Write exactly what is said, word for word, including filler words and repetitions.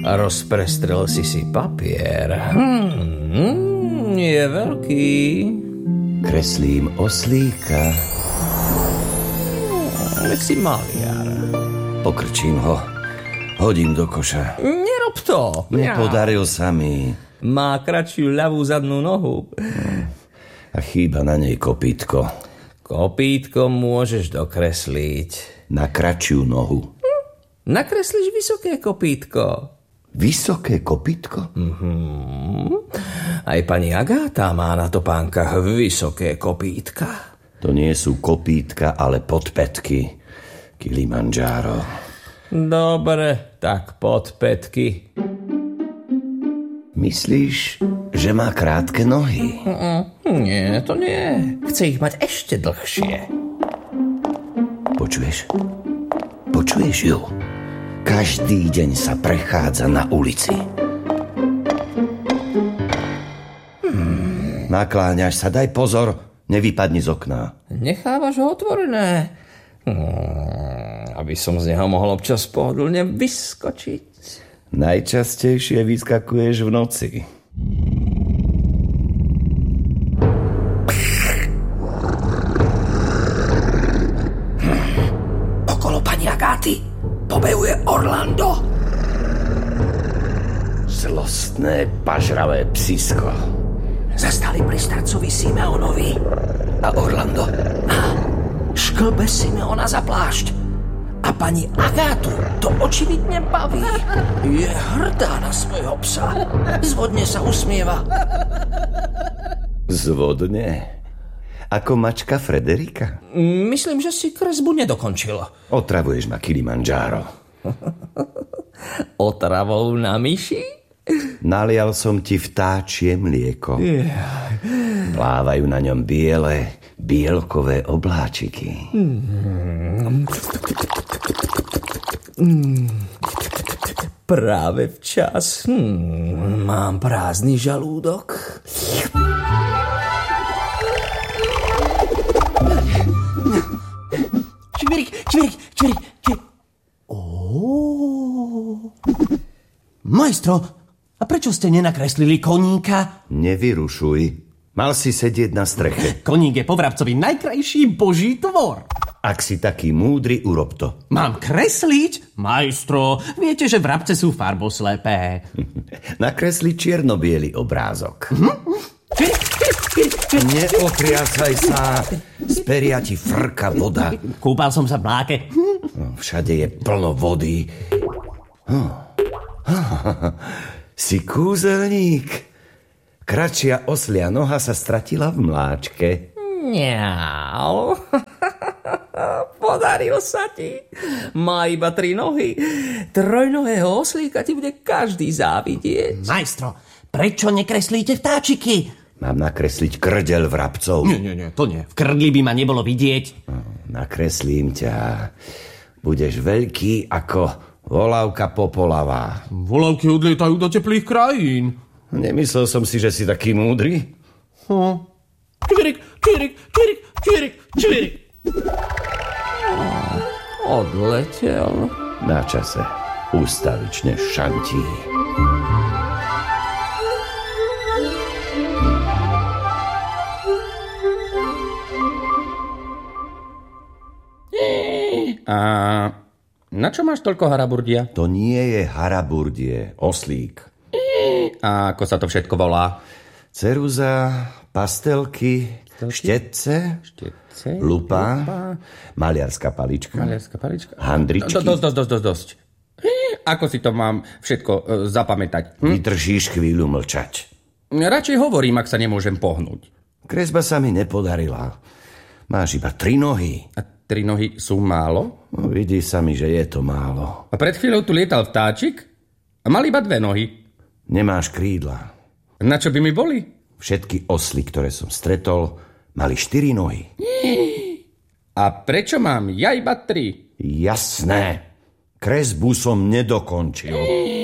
Rozprestrel si si papier. Hmm, je veľký. Kreslím oslíka. Veď si maliar. Pokrčím ho. Hodím do koša. Nerob to. Nepodaril sa mi. Má kratšiu ľavú zadnú nohu. A chýba na nej kopítko. Kopítko môžeš dokresliť. Na kratšiu nohu. Hm? Nakreslíš vysoké kopítko. Vysoké kopítko? Mm-hmm. Aj pani Agáta má na topánkach vysoké kopítka. To nie sú kopítka, ale podpätky. Kilimandžáro. Dobre, tak podpätky. Myslíš, že má krátke nohy? Mm-mm. Nie, to nie. Chce ich mať ešte dlhšie. Počuješ? Počuješ ju? Každý deň sa prechádza na ulici. Hmm. Nakláňaš sa, daj pozor, nevypadni z okna. Nechávaš ho otvorené. Hmm, aby som z neho mohol občas pohodlne vyskočiť. Najčastejšie vyskakuješ v noci. Okolo pani Agáty pobehuje Orlando. Zlostné, pažravé psisko. Zastali pri starcovi Simeonovi. A Orlando a šklbe Simeona za plášť. A pani Agátu to očividne baví. Je hrdá na svojho psa. Zvodne sa usmieva. Zvodne? Ako mačka Frederika? Myslím, že si kresbu nedokončil. Otravuješ ma, Kilimandžáro. Otravou na myši? Nalial som ti vtáčie mlieko. Yeah. Plávajú na ňom biele, bielkové obláčiky. Mm. Mm. Práve včas. Mm. Mám prázdny žalúdok. Čvirik, čvirik, čvirik, čvirik. Ó. Majstro, a prečo ste nenakreslili koníka? Nevyrušuj. Mal si sedieť na streche. Koník je po vrabcovi najkrajší boží tvor. Ak si taký múdry, urob to. Mám kresliť? Majstro, viete, že vrabce sú farboslepé. Nakresli čierno-biely obrázok. Hm? Neotriasaj sa. Z peria ti frka voda. Kúpal som sa v mláke. Všade je plno vody. Si kúzelník. Kratšia oslia noha sa stratila v mláčke. Mňau. Podaril sa ti. Má iba tri nohy. Trojnohého oslíka ti bude každý závidieť. Majstro, prečo nekreslíte vtáčiky? Mám nakresliť krdeľ vrabcov. Nie, nie, nie, to nie. V krdli by ma nebolo vidieť. Nakreslím ťa. Budeš veľký ako volávka popolavá. Volávky odlietajú do teplých krajín. Nemyslel som si, že si taký múdry. Hm. Čvirik, čvirik, čvirik, čvirik, čvirik. Odletel. Na čase. Ústavične šantí. A na čo máš toľko haraburdia? To nie je haraburdie, oslík. A ako sa to všetko volá? Ceruza, pastelky, štetce, štetce lupa, lupa, maliarská palička, maliarská palička. handričky. Dosť, dosť, dosť, dosť, dosť. Ako si to mám všetko uh, zapamätať? Hm? Vydržíš chvíľu mlčať. Radšej hovorím, ak sa nemôžem pohnúť. Kresba sa mi nepodarila. Máš iba tri nohy. A tri nohy sú málo? No, vidí sa mi, že je to málo. A pred chvíľou tu lietal vtáčik a mal iba dve nohy. Nemáš krídla. Na čo by mi boli? Všetky osly, ktoré som stretol, mali štyri nohy. A prečo mám ja iba tri? Jasné. Kresbu som nedokončil.